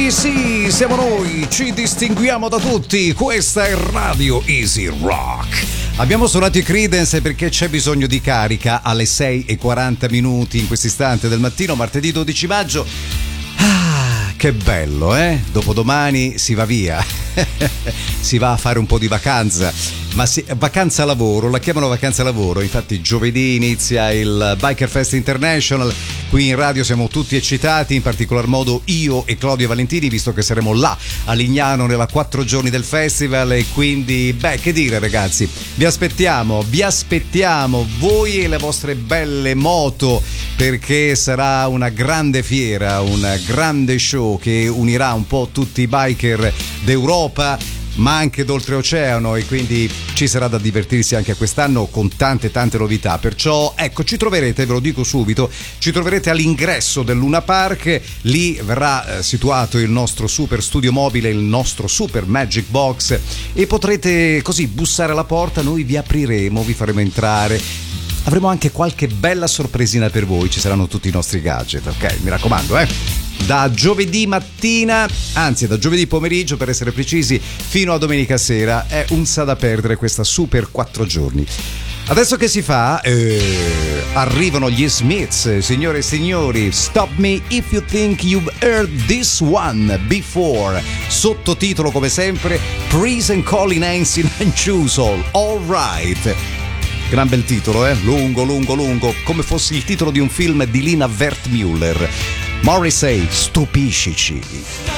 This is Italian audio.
sì, siamo noi, ci distinguiamo da tutti, questa è Radio Easy Rock. Abbiamo suonato i Creedence perché c'è bisogno di carica alle 6:40 in questo istante del mattino, martedì 12 maggio. Ah, che bello, eh? Dopodomani si va via, si va a fare un po' di vacanza, ma vacanza lavoro, la chiamano vacanza lavoro, infatti giovedì inizia il Biker Fest International, qui in radio siamo tutti eccitati, in particolar modo io e Claudio Valentini, visto che saremo là a Lignano nella 4 giorni del festival e quindi, che dire ragazzi, vi aspettiamo voi e le vostre belle moto, perché sarà una grande fiera, un grande show che unirà un po' tutti i biker d'Europa ma anche d'oltreoceano, e quindi ci sarà da divertirsi anche quest'anno con tante novità. Perciò ecco, ci troverete, ve lo dico subito, ci troverete all'ingresso del Luna Park, lì verrà situato il nostro super studio mobile, il nostro super Magic Box, e potrete così bussare alla porta, noi vi apriremo, vi faremo entrare. Avremo anche qualche bella sorpresina per voi, ci saranno tutti i nostri gadget, ok? Mi raccomando, da giovedì mattina, anzi da giovedì pomeriggio per essere precisi, fino a domenica sera, è un sa da perdere questa super 4 giorni. Adesso che si fa? Arrivano gli Smiths, signore e signori, Stop Me If You Think You've Heard This One Before, sottotitolo come sempre, Praise and Calling Nancy Nanchusol, All Right. Gran bel titolo, lungo, come fosse il titolo di un film di Lina Wertmüller. Morrissey, stupiscici.